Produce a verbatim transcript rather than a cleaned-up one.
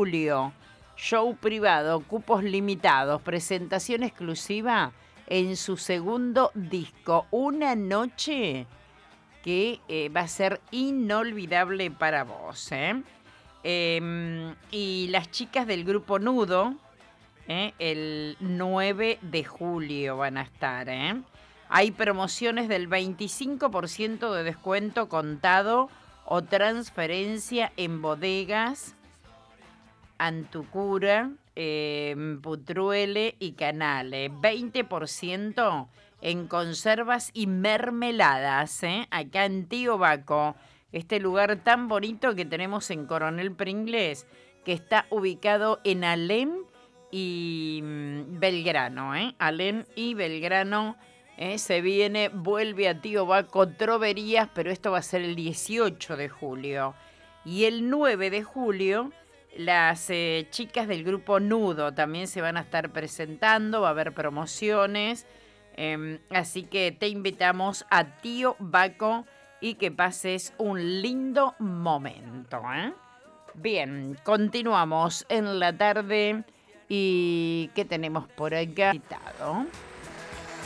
julio. Show privado, cupos limitados, presentación exclusiva en su segundo disco. Una noche que eh, va a ser inolvidable para vos. ¿eh? Eh, y las chicas del grupo Nudo, ¿eh? el nueve de julio van a estar. ¿eh? Hay promociones del veinticinco por ciento de descuento contado o transferencia en bodegas Antucura, eh, Putruele y Canale. veinte por ciento en conservas y mermeladas, ¿eh? acá en Tío Baco, este lugar tan bonito que tenemos en Coronel Pringles, que está ubicado en Alem y mm, Belgrano. ¿eh? Alem y Belgrano. ¿eh? Se viene, vuelve a Tío Baco Troverías, pero esto va a ser el dieciocho de julio. Y el nueve de julio... Las eh, chicas del grupo Nudo también se van a estar presentando, va a haber promociones, eh, así que te invitamos a Tío Baco y que pases un lindo momento. ¿eh? Bien, continuamos en la tarde y ¿qué tenemos por acá?